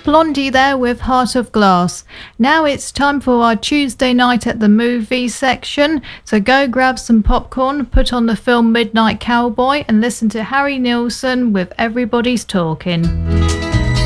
Blondie there with Heart of Glass. Now it's time for our Tuesday night at the movies section. So go grab some popcorn, put on the film Midnight Cowboy, and listen to Harry Nilsson with Everybody's Talking.